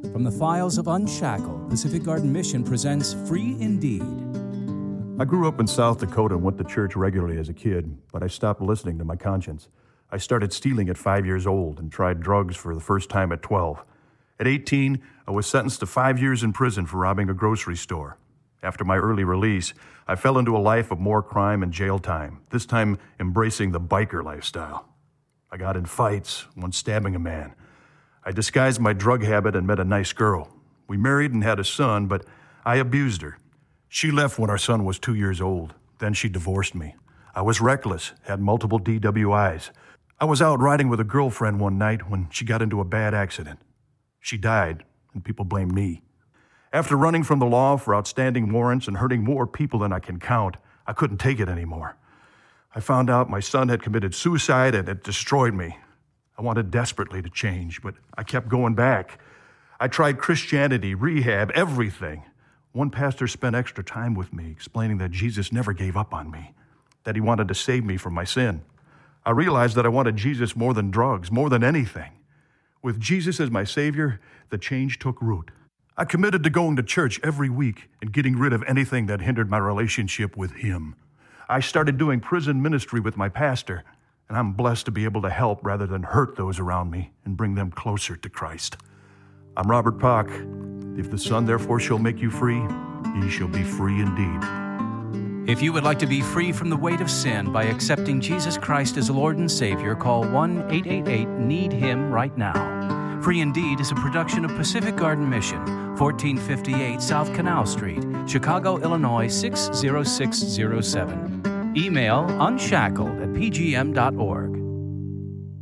From the files of Unshackled, Pacific Garden Mission presents Free Indeed. I grew up in South Dakota and went to church regularly as a kid, but I stopped listening to my conscience. I started stealing at 5 years old and tried drugs for the first time at 12. At 18, I was sentenced to 5 years in prison for robbing a grocery store. After my early release, I fell into a life of more crime and jail time, this time embracing the biker lifestyle. I got in fights, once stabbing a man. I disguised my drug habit and met a nice girl. We married and had a son, but I abused her. She left when our son was 2 years old. Then she divorced me. I was reckless, had multiple DWIs. I was out riding with a girlfriend one night when she got into a bad accident. She died, and people blamed me. After running from the law for outstanding warrants and hurting more people than I can count, I couldn't take it anymore. I found out my son had committed suicide and it destroyed me. I wanted desperately to change, but I kept going back. I tried Christianity, rehab, everything. One pastor spent extra time with me, explaining that Jesus never gave up on me, that he wanted to save me from my sin. I realized that I wanted Jesus more than drugs, more than anything. With Jesus as my Savior, the change took root. I committed to going to church every week and getting rid of anything that hindered my relationship with him. I started doing prison ministry with my pastor, and I'm blessed to be able to help rather than hurt those around me and bring them closer to Christ. I'm Robert Pock. If the Son therefore shall make you free, ye shall be free indeed. If you would like to be free from the weight of sin by accepting Jesus Christ as Lord and Savior, call 1-888-NEED-HIM right now. Free Indeed is a production of Pacific Garden Mission, 1458 South Canal Street, Chicago, Illinois 60607. Email unshackled@pgm.org.